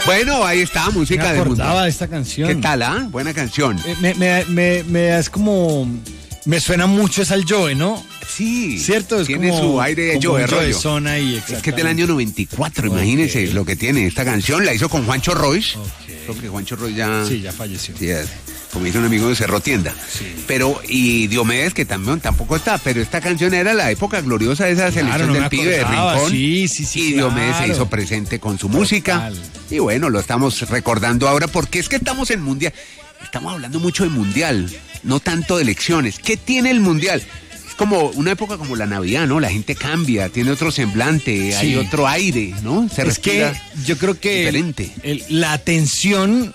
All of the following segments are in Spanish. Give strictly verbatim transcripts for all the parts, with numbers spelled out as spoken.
Bueno, ahí está, música me del mundo. acordaba de esta canción. ¿Qué tal, ah? Buena canción. Eh, me, me, me, me es como... Me suena mucho es al Joe, ¿no? Sí. ¿Cierto? Es tiene como, su aire de como Joe, un rollo. Zona y Es que es del año noventa y cuatro, Okay. imagínese lo que tiene esta canción. La hizo con Juancho Royce. Okay. Creo que Juancho Royce ya... Sí, ya falleció. Sí, es, como dice un amigo de Cerro Tienda. Sí. Pero, y Diomedes, que también tampoco está, pero esta canción era la época gloriosa de esa Claro, selección no del me pibe de acordaba. Rincón. Sí, sí, sí, Y Diomedes se claro. hizo presente con su música. Y bueno, lo estamos recordando ahora porque es que estamos en Mundial. Estamos hablando mucho de Mundial, no tanto de elecciones. ¿Qué tiene el Mundial? Es como una época como la Navidad, ¿no? La gente cambia, tiene otro semblante, Sí. hay otro aire, ¿no? Se Es respira que yo creo que diferente. el- la atención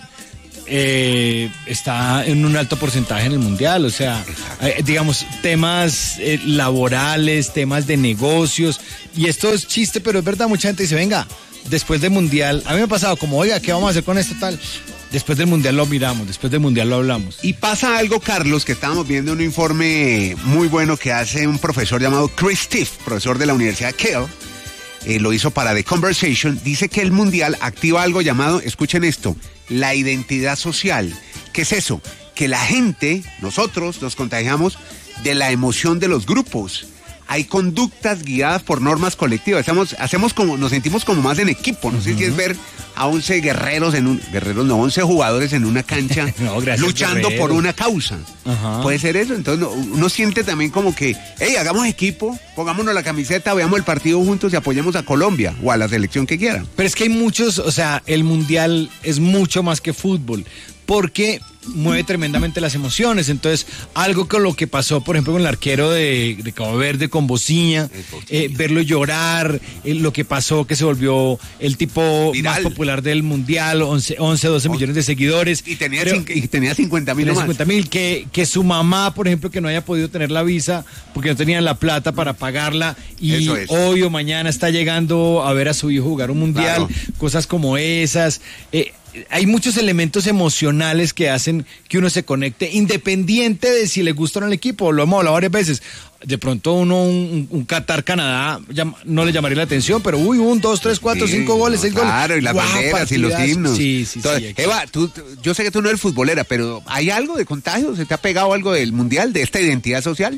eh, está en un alto porcentaje en el mundial, o sea, eh, digamos, temas eh, laborales, temas de negocios, y esto es chiste, pero es verdad, mucha gente dice, venga, después del mundial, a mí me ha pasado como, oiga, ¿qué vamos a hacer con esto tal? Después del mundial lo miramos, después del mundial lo hablamos. Y pasa algo, Carlos, que estábamos viendo un informe muy bueno que hace un profesor llamado Chris Stiff, profesor de la Universidad de Keele, eh, lo hizo para The Conversation, dice que el Mundial activa algo llamado, escuchen esto, la identidad social. ¿Qué es eso? Que la gente, nosotros, nos contagiamos de la emoción de los grupos. Hay conductas guiadas por normas colectivas. Estamos, hacemos como, nos sentimos como más en equipo. No uh-huh. sé si es ver a once guerreros en un, guerreros no, once jugadores en una cancha no, gracias, luchando guerrero. por una causa. Uh-huh. Puede ser eso. Entonces uno, uno siente también como que, hey, hagamos equipo, pongámonos la camiseta, veamos el partido juntos y apoyemos a Colombia o a la selección que quieran. Pero es que hay muchos, o sea, el mundial es mucho más que fútbol, porque mueve tremendamente las emociones. Entonces, algo con lo que pasó, por ejemplo, con el arquero de, de Cabo Verde, con Bociña, eh, verlo llorar, eh, lo que pasó, que se volvió el tipo Viral. más popular del mundial, once, doce millones de seguidores. Y tenía, Pero, cinc- y tenía cincuenta mil más. cincuenta mil, que, que su mamá, por ejemplo, que no haya podido tener la visa porque no tenían la plata para pagarla y Eso es. hoy o mañana está llegando a ver a su hijo jugar un mundial, Claro. cosas como esas. Eh, hay muchos elementos emocionales que hacen que uno se conecte, independiente de si le gusta o no el equipo. Lo hemos hablado varias veces. De pronto uno, un, un Qatar-Canadá, no le llamaría la atención, pero uy, un, dos, tres, cuatro, Sí, cinco goles, no, seis goles. Claro, y las Guau, banderas y los partidazo. himnos. Sí, sí, Entonces, sí. exacto. Eva, tú, tú- yo sé que tú no eres futbolera, pero ¿hay algo de contagio? ¿Se te ha pegado algo del mundial, de esta identidad social?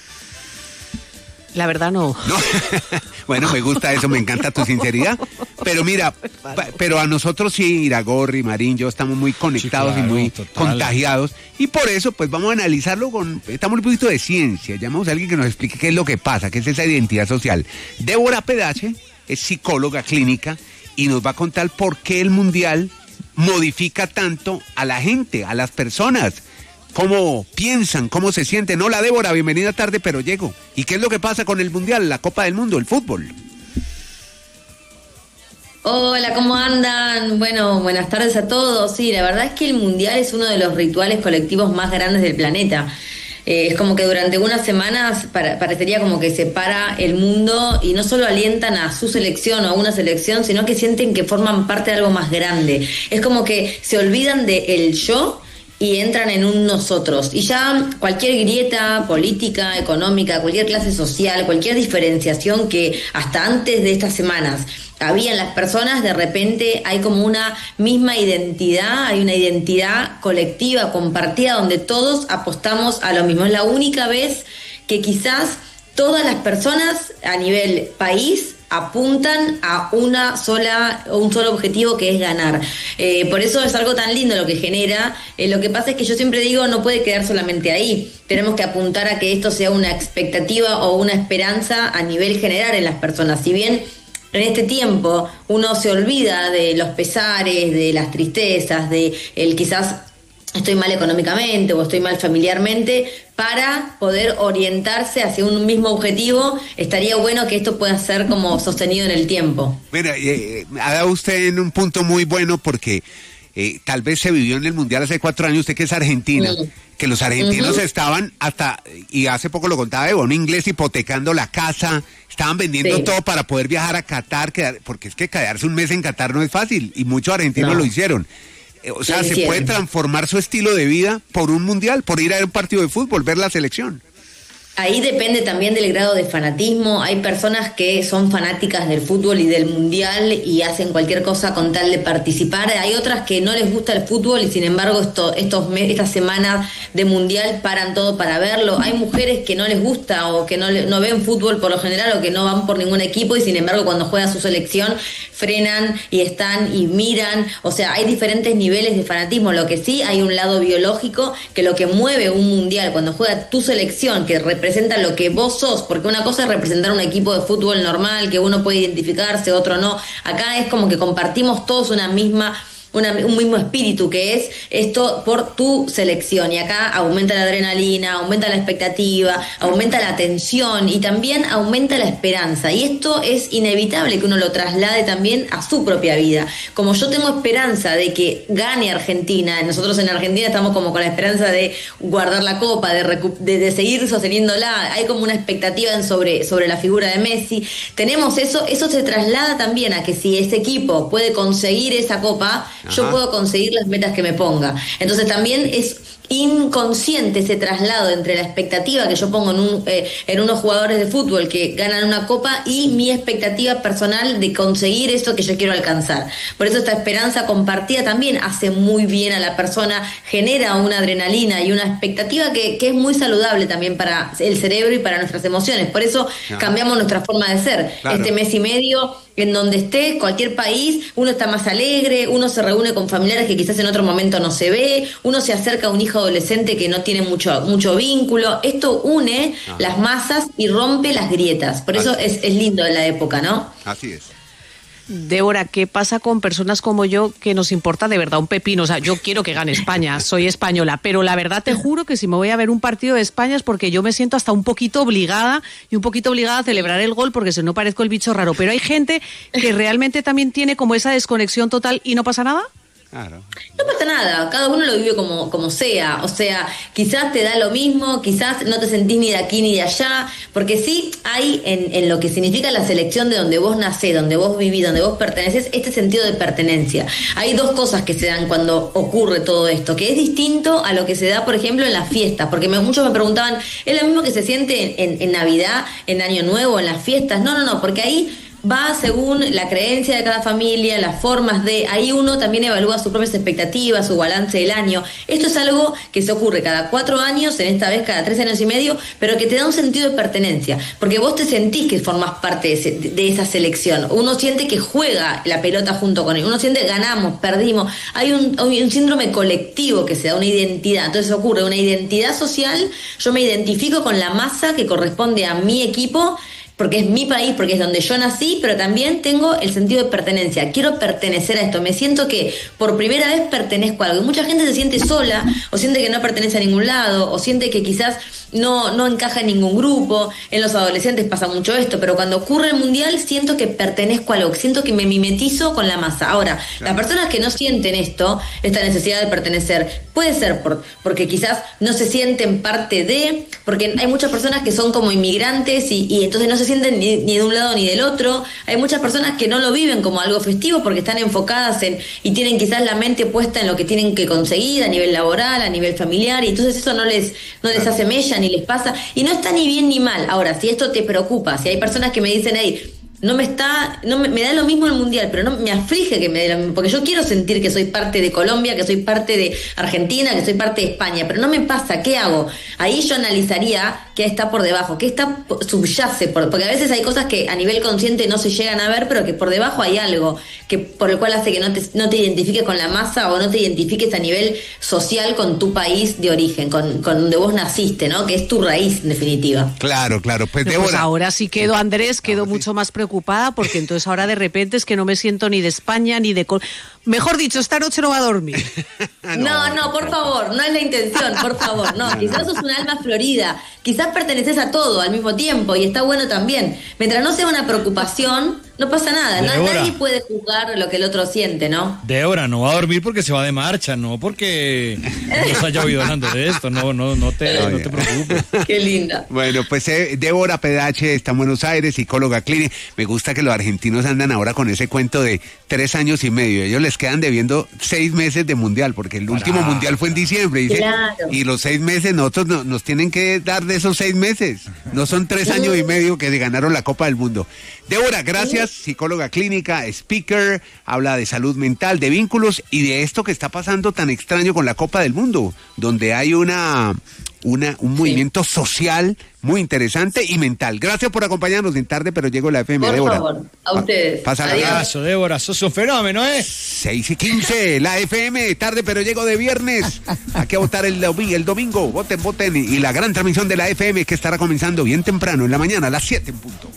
La verdad no. No. Bueno, me gusta eso, me encanta tu sinceridad. Pero mira, pa- pero a nosotros sí, Iragorri, Marín, yo estamos muy conectados Sí, claro, y muy total. contagiados. Y por eso, pues vamos a analizarlo con, estamos un poquito de ciencia. Llamamos a alguien que nos explique qué es lo que pasa, qué es esa identidad social. Débora Pedache es psicóloga clínica y nos va a contar por qué el mundial modifica tanto a la gente, a las personas. Cómo piensan, cómo se sienten. Hola, Débora, bienvenida tarde, pero llego. ¿Y qué es lo que pasa con el Mundial, la Copa del Mundo, el fútbol? Hola, ¿cómo andan? Bueno, buenas tardes a todos. Sí, la verdad es que el Mundial es uno de los rituales colectivos más grandes del planeta. Eh, es como que durante unas semanas para, parecería como que separa el mundo y no solo alientan a su selección o a una selección, sino que sienten que forman parte de algo más grande. Es como que se olvidan de el yo y entran en un nosotros. Y ya cualquier grieta política, económica, cualquier clase social, cualquier diferenciación que hasta antes de estas semanas había en las personas, de repente hay como una misma identidad, hay una identidad colectiva, compartida, donde todos apostamos a lo mismo. Es la única vez que quizás todas las personas a nivel país apuntan a una sola, un solo objetivo, que es ganar. Eh, por eso es algo tan lindo lo que genera. Eh, lo que pasa es que yo siempre digo, no puede quedar solamente ahí. Tenemos que apuntar a que esto sea una expectativa o una esperanza a nivel general en las personas. Si bien en este tiempo uno se olvida de los pesares, de las tristezas, de el quizás estoy mal económicamente o estoy mal familiarmente, para poder orientarse hacia un mismo objetivo, estaría bueno que esto pueda ser como sostenido en el tiempo. Mira, eh, ha dado usted en un punto muy bueno porque eh, tal vez se vivió en el Mundial hace cuatro años, usted que es argentina, Sí. que los argentinos Uh-huh. estaban hasta, y hace poco lo contaba Evo, un inglés hipotecando la casa, estaban vendiendo Sí. todo para poder viajar a Qatar, quedar, porque es que quedarse un mes en Qatar no es fácil, y muchos argentinos No. lo hicieron. Eh, O sea, Lo se hicieron. puede transformar su estilo de vida por un mundial, por ir a ver un partido de fútbol, ver la selección. Ahí depende también del grado de fanatismo. Hay personas que son fanáticas del fútbol y del mundial y hacen cualquier cosa con tal de participar. Hay otras que no les gusta el fútbol y sin embargo esto, estos estas semanas de mundial paran todo para verlo. Hay mujeres que no les gusta o que no, no ven fútbol por lo general o que no van por ningún equipo y sin embargo cuando juega su selección frenan y están y miran. O sea, hay diferentes niveles de fanatismo. Lo que sí, hay un lado biológico que lo que mueve un mundial cuando juega tu selección, que representa representa lo que vos sos, porque una cosa es representar un equipo de fútbol normal, que uno puede identificarse, otro no. Acá es como que compartimos todos una misma... Una, un mismo espíritu, que es esto por tu selección, y acá aumenta la adrenalina, aumenta la expectativa, aumenta la tensión y también aumenta la esperanza, y esto es inevitable que uno lo traslade también a su propia vida. Como yo tengo esperanza de que gane Argentina, nosotros en Argentina estamos como con la esperanza de guardar la copa, de, recu- de, de seguir sosteniéndola, hay como una expectativa en sobre, sobre la figura de Messi, tenemos eso, eso se traslada también a que si ese equipo puede conseguir esa copa, Ajá. yo puedo conseguir las metas que me ponga. Entonces también es inconsciente ese traslado entre la expectativa que yo pongo en, un, eh, en unos jugadores de fútbol que ganan una copa y mi expectativa personal de conseguir eso que yo quiero alcanzar. Por eso esta esperanza compartida también hace muy bien a la persona, genera una adrenalina y una expectativa que, que es muy saludable también para el cerebro y para nuestras emociones. Por eso no. cambiamos nuestra forma de ser. Claro. Este mes y medio, en donde esté, cualquier país, uno está más alegre, uno se reúne con familiares que quizás en otro momento no se ve, uno se acerca a un hijo adolescente que no tiene mucho, mucho vínculo. Esto une Ajá. las masas y rompe las grietas. Por eso es, es lindo en la época, ¿no? Así es. Débora, ¿qué pasa con personas como yo que nos importa de verdad un pepino? O sea, yo quiero que gane España, soy española, pero la verdad te juro que si me voy a ver un partido de España es porque yo me siento hasta un poquito obligada y un poquito obligada a celebrar el gol porque si no parezco el bicho raro. Pero hay gente que realmente también tiene como esa desconexión total y no pasa nada. Claro. No pasa nada, cada uno lo vive como, como sea, o sea, quizás te da lo mismo, quizás no te sentís ni de aquí ni de allá, porque sí hay en, en lo que significa la selección de donde vos nacés, donde vos vivís, donde vos perteneces, este sentido de pertenencia. Hay dos cosas que se dan cuando ocurre todo esto, que es distinto a lo que se da, por ejemplo, en las fiestas, porque me, muchos me preguntaban, ¿es lo mismo que se siente en, en, en Navidad, en Año Nuevo, en las fiestas? No, no, no, porque ahí va según la creencia de cada familia, las formas de... Ahí uno también evalúa sus propias expectativas, su balance del año. Esto es algo que se ocurre cada cuatro años, en esta vez cada tres años y medio, pero que te da un sentido de pertenencia, porque vos te sentís que formás parte de, ese, de esa selección. Uno siente que juega la pelota junto con él, uno siente ganamos, perdimos. Hay un, hay un síndrome colectivo que se da, una identidad. Entonces ocurre una identidad social, yo me identifico con la masa que corresponde a mi equipo, porque es mi país, porque es donde yo nací, pero también tengo el sentido de pertenencia. Quiero pertenecer a esto. Me siento que por primera vez pertenezco a algo. Y mucha gente se siente sola, o siente que no pertenece a ningún lado, o siente que quizás no, no encaja en ningún grupo. En los adolescentes pasa mucho esto, pero cuando ocurre el mundial siento que pertenezco a algo, siento que me mimetizo con la masa. Ahora, claro. las personas que no sienten esto, esta necesidad de pertenecer, puede ser por, porque quizás no se sienten parte de, porque hay muchas personas que son como inmigrantes y, y entonces no se sienten ni, ni de un lado ni del otro. Hay muchas personas que no lo viven como algo festivo porque están enfocadas en y tienen quizás la mente puesta en lo que tienen que conseguir a nivel laboral, a nivel familiar, y entonces eso no les no les hace mella ni les pasa, y no está ni bien ni mal. Ahora, si esto te preocupa, si hay personas que me dicen, hey, no me está, no me, me da lo mismo el mundial, pero no me aflige que me dé lo mismo, porque yo quiero sentir que soy parte de Colombia, que soy parte de Argentina, que soy parte de España, pero no me pasa. ¿Qué hago? Ahí yo analizaría qué está por debajo, qué está subyace, por, porque a veces hay cosas que a nivel consciente no se llegan a ver, pero que por debajo hay algo que por el cual hace que no te, no te identifiques con la masa o no te identifiques a nivel social con tu país de origen, con, con donde vos naciste, ¿no? Que es tu raíz, en definitiva. Claro, claro. Pues, no, pues ahora sí quedo, Andrés, quedo no, mucho sí. más preocupada ocupada porque entonces ahora de repente es que no me siento ni de España ni de... Col- Mejor dicho, esta noche no va a dormir. No, no, por favor, no es la intención, por favor, no, quizás sos un alma florida, quizás perteneces a todo al mismo tiempo y está bueno también, mientras no sea una preocupación no pasa nada, na- Débora. nadie puede juzgar lo que el otro siente, ¿no? Débora, no va a dormir porque se va de marcha, no porque nos haya oído hablando de esto, no, no, no te, no te preocupes. Qué linda. Bueno, pues eh, Débora Pedache está en Buenos Aires, psicóloga clínica. Me gusta que los argentinos andan ahora con ese cuento de tres años y medio. Ellos les quedan debiendo seis meses de mundial, porque el último mundial fue en diciembre. Dice, Claro. y los seis meses nosotros no- nos tienen que dar de esos seis meses. No son tres años y medio que se ganaron la Copa del Mundo. Débora, gracias, psicóloga clínica, speaker, habla de salud mental, de vínculos y de esto que está pasando tan extraño con la Copa del Mundo, donde hay una, una un movimiento social muy interesante y mental. Gracias por acompañarnos en Tarde, pero llego a la F M, Por Débora. favor, a ustedes. Pásala Adiós. bien. Abrazo, Débora, sos un fenómeno, ¿eh? seis y quince, la F M, Tarde, pero llego de viernes. Aquí a votar el, domi- el domingo. Voten, voten. Y la gran transmisión de la F M que estará comenzando bien temprano, en la mañana, a las siete en punto.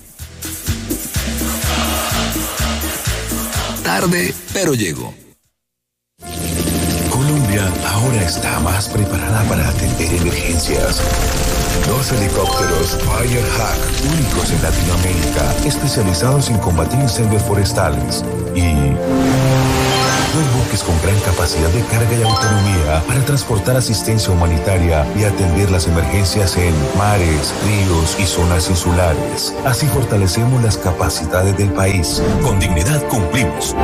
Tarde, pero llego. Colombia ahora está más preparada para atender emergencias. Dos helicópteros Firehawk, únicos en Latinoamérica, especializados en combatir incendios forestales. Y dos buques con gran capacidad de carga y autonomía para transportar asistencia humanitaria y atender las emergencias en mares, ríos y zonas insulares. Así fortalecemos las capacidades del país. Con dignidad cumplimos.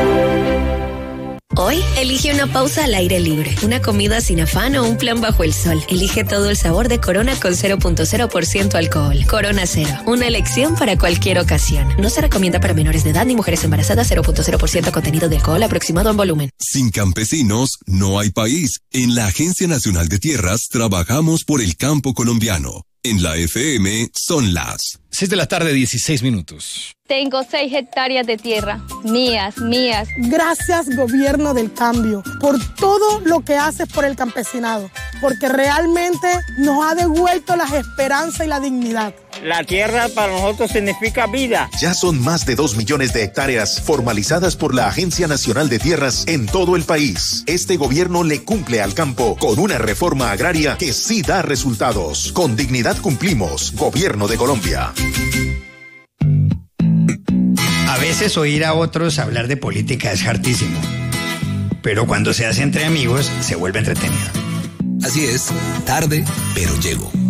Hoy, elige una pausa al aire libre, una comida sin afán o un plan bajo el sol. Elige todo el sabor de Corona con cero punto cero por ciento alcohol. Corona Cero, una elección para cualquier ocasión. No se recomienda para menores de edad ni mujeres embarazadas. Cero punto cero por ciento contenido de alcohol aproximado en volumen. Sin campesinos no hay país. En la Agencia Nacional de Tierras trabajamos por el campo colombiano. En la F M son las seis de la tarde, dieciséis minutos. Tengo seis hectáreas de tierra, mías, mías. Gracias, gobierno del cambio, por todo lo que haces por el campesinado, porque realmente nos ha devuelto las esperanzas y la dignidad. La tierra para nosotros significa vida. Ya son más de dos millones de hectáreas formalizadas por la Agencia Nacional de Tierras en todo el país. Este gobierno le cumple al campo con una reforma agraria que sí da resultados. Con dignidad cumplimos. Gobierno de Colombia. A veces oír a otros hablar de política es hartísimo, pero cuando se hace entre amigos se vuelve entretenido. Así es, tarde, pero llego.